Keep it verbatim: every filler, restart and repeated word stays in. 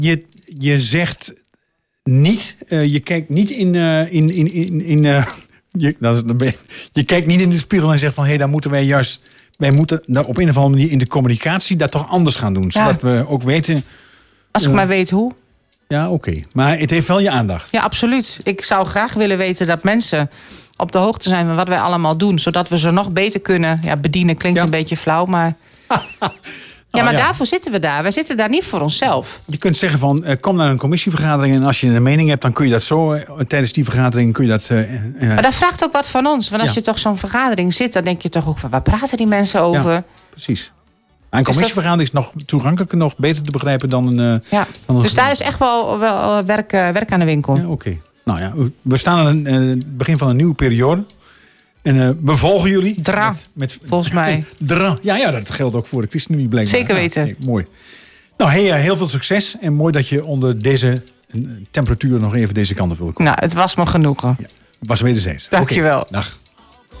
Je, je zegt niet, uh, je kijkt niet in... Uh, in, in, in, in uh, je, dat is, dan ben je, je kijkt niet in de spiegel en zegt van... hé, hey, daar moeten wij juist... wij moeten daar op een of andere manier in de communicatie... dat toch anders gaan doen. Ja. Zodat we ook weten... Als ik uh, maar weet hoe. Ja, oké. Okay. Maar het heeft wel je aandacht. Ja, absoluut. Ik zou graag willen weten dat mensen op de hoogte zijn... van wat wij allemaal doen. Zodat we ze nog beter kunnen... Ja, bedienen klinkt ja. een beetje flauw, maar... Ja, maar oh, ja. daarvoor zitten we daar. Wij zitten daar niet voor onszelf. Je kunt zeggen van, uh, kom naar een commissievergadering... en als je een mening hebt, dan kun je dat zo... Uh, tijdens die vergadering kun je dat... Uh, uh, maar dat vraagt ook wat van ons. Want als ja. je toch zo'n vergadering zit... dan denk je toch ook van, waar praten die mensen over? Ja, precies. Een commissievergadering is nog toegankelijker, nog beter te begrijpen dan een... Uh, ja. dan een dus daar is echt wel, wel werk, uh, werk aan de winkel. Ja, oké. Okay. Nou ja, we staan aan het begin van een nieuwe periode... En uh, we volgen jullie. Dra, met, met, volgens mij. Dra. Ja, ja, dat geldt ook voor de ChristenUnie blijkbaar. Zeker weten. Ja, nee, mooi. Nou, hey, heel veel succes. En mooi dat je onder deze temperatuur nog even deze kant op wil komen. Nou, het was me genoegen. Ja, het was wederzijds. Dank je wel. Dag.